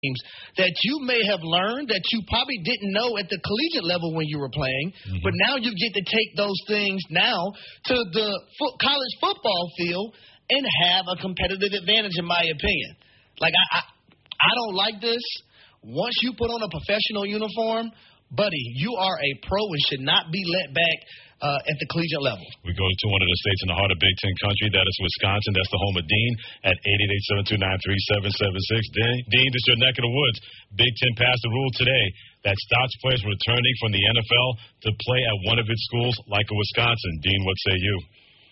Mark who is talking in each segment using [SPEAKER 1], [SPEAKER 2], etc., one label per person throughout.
[SPEAKER 1] that you may have learned that you probably didn't know at the collegiate level when you were playing, but now you get to take those things now to the college football field and have a competitive advantage, in my opinion. Like, I don't like this. Once you put on a professional uniform, buddy, you are a pro and should not be let back at the collegiate level.
[SPEAKER 2] We go to one of the states in the heart of Big Ten country. That is Wisconsin. That's the home of Dean at 888-729-3776. Dean, this is your neck of the woods. Big Ten passed a rule today that stops players returning from the NFL to play at one of its schools like a Wisconsin. Dean, what say you?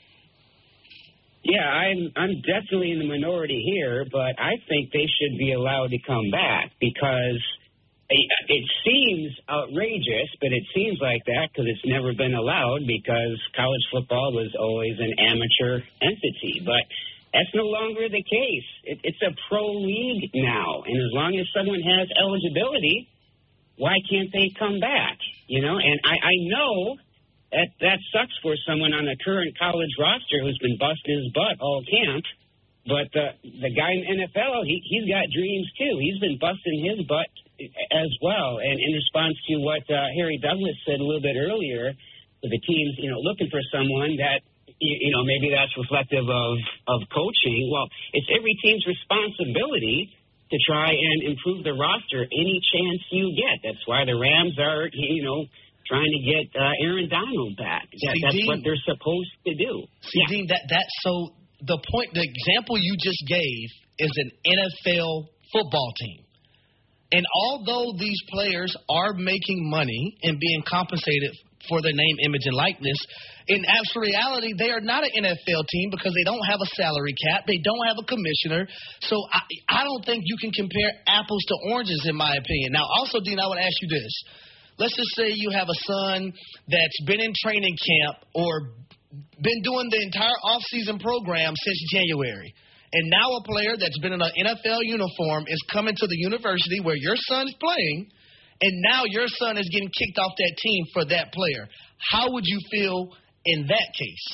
[SPEAKER 3] Yeah, I'm definitely in the minority here, but I think they should be allowed to come back because it seems outrageous, but it seems like that because it's never been allowed because college football was always an amateur entity. But that's no longer the case. It's a pro league now, and as long as someone has eligibility, why can't they come back? You know, and I know that sucks for someone on a current college roster who's been busting his butt all camp. But the guy in the NFL, he's got dreams too. He's been busting his butt as well. And in response to what Harry Douglas said a little bit earlier, the team's looking for someone that maybe that's reflective of coaching. Well, it's every team's responsibility to try and improve the roster any chance you get. That's why the Rams are trying to get Aaron Donald back. That's what they're supposed to do.
[SPEAKER 1] Dean, that's so. The example you just gave is an NFL football team. And although these players are making money and being compensated for their name, image, and likeness, in actual reality, they are not an NFL team because they don't have a salary cap. They don't have a commissioner. So I don't think you can compare apples to oranges, in my opinion. Now, also, Dean, I would ask you this. Let's just say you have a son that's been in training camp or been doing the entire off-season program since January. And now a player that's been in an NFL uniform is coming to the university where your son's playing, and now your son is getting kicked off that team for that player. How would you feel in that case?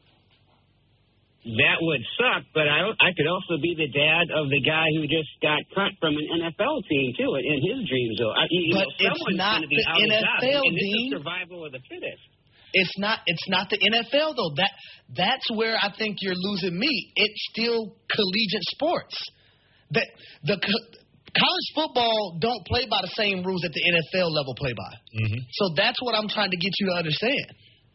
[SPEAKER 3] That would suck, but I could also be the dad of the guy who just got cut from an NFL team, too, in his dream zone.
[SPEAKER 1] But it's not the NFL,
[SPEAKER 3] and
[SPEAKER 1] Dean.
[SPEAKER 3] This is survival of the fittest.
[SPEAKER 1] It's not the NFL, though. That's where I think you're losing me. It's still collegiate sports. The college football don't play by the same rules that the NFL level play by. So that's what I'm trying to get you to understand.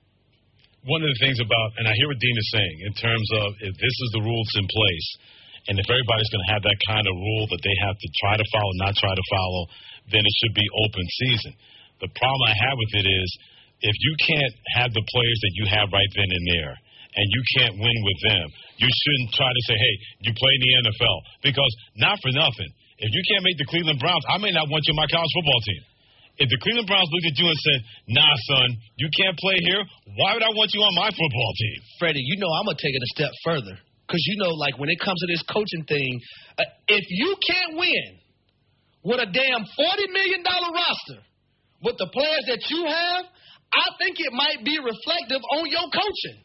[SPEAKER 2] One of the things about, and I hear what Dean is saying, in terms of if this is the rules in place, and if everybody's going to have that kind of rule that they have to try to follow, not try to follow, then it should be open season. The problem I have with it is, if you can't have the players that you have right then and there, and you can't win with them, you shouldn't try to say, hey, you play in the NFL. Because, not for nothing, if you can't make the Cleveland Browns, I may not want you on my college football team. If the Cleveland Browns looked at you and said, nah, son, you can't play here, why would I want you on my football team?
[SPEAKER 1] Freddie, I'm going to take it a step further. Because, like when it comes to this coaching thing, if you can't win with a damn $40 million roster with the players that you have, I think it might be reflective on your coaching.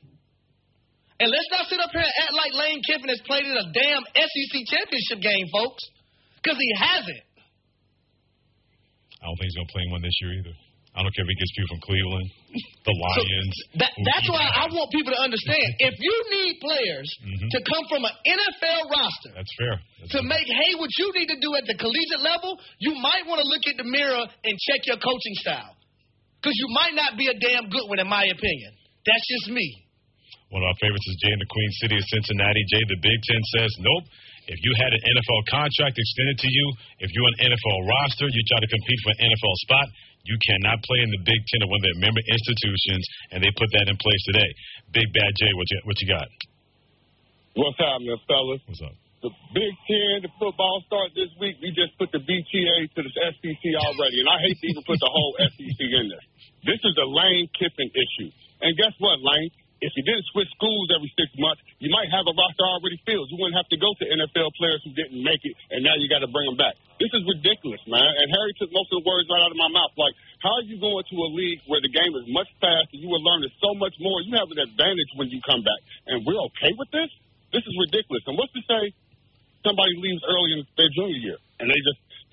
[SPEAKER 1] And let's not sit up here and act like Lane Kiffin has played in a damn SEC championship game, folks, because he hasn't.
[SPEAKER 2] I don't think he's going to play in one this year either. I don't care if he gets people from Cleveland, the Lions.
[SPEAKER 1] So that's why I want people to understand. If you need players to come from an NFL roster
[SPEAKER 2] that's fair.
[SPEAKER 1] Make hay what you need to do at the collegiate level, you might want to look in the mirror and check your coaching style. Because you might not be a damn good one, in my opinion. That's just me.
[SPEAKER 2] One of our favorites is Jay in the Queen City of Cincinnati. Jay, the Big Ten says, nope. If you had an NFL contract extended to you, if you're on an NFL roster, you try to compete for an NFL spot, you cannot play in the Big Ten or one of their member institutions, and they put that in place today. Big Bad Jay, what you got?
[SPEAKER 4] What's happening, fellas?
[SPEAKER 2] What's up?
[SPEAKER 4] The Big Ten, the football start this week. We just put the BTA to the SEC already, and I hate to even put the whole SEC in there. This is a Lane Kiffin issue. And guess what, Lane? If you didn't switch schools every 6 months, you might have a roster already filled. You wouldn't have to go to NFL players who didn't make it, and now you got to bring them back. This is ridiculous, man. And Harry took most of the words right out of my mouth. Like, how are you going to a league where the game is much faster, you will learn so much more, you have an advantage when you come back, and we're okay with this? This is ridiculous. And what's to say somebody leaves early in their junior year, and they just